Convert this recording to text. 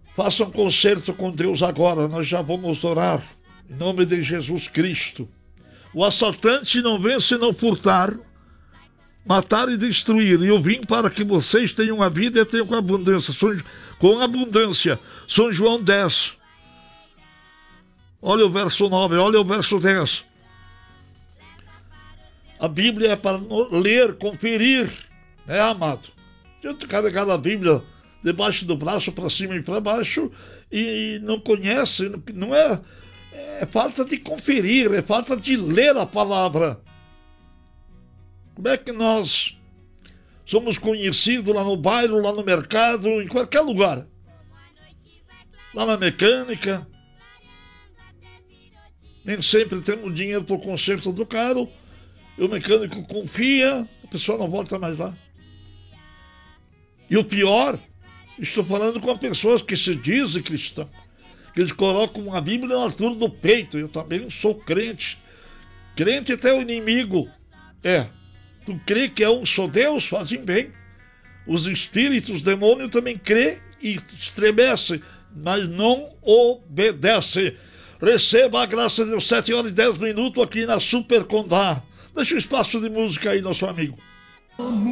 Faça um concerto com Deus agora, nós já vamos orar. Em nome de Jesus Cristo. O assaltante não vem senão furtar, matar e destruir. E eu vim para que vocês tenham uma vida e tenham com abundância. Com abundância. São João 10. Olha o verso 9, olha o verso 10. A Bíblia é para ler, conferir, né, amado? Eu carregar a Bíblia debaixo do braço, para cima e para baixo, e não conhece, não é, é falta de conferir, é falta de ler a palavra. Como é que nós somos conhecidos lá no bairro, lá no mercado, em qualquer lugar? Lá na mecânica. Nem sempre temos dinheiro para o conserto do carro. E o mecânico confia, a pessoa não volta mais lá. E o pior, estou falando com pessoas que se dizem cristãs, que eles colocam a Bíblia na altura do peito. Eu também não sou crente. Crente até o inimigo. Tu crê que é um só Deus? Fazem bem. Os espíritos, os demônios também crê e estremecem, mas não obedece. Receba a graça de Deus, 7h10 aqui na Super Condá. Deixa o espaço de música aí, nosso amigo.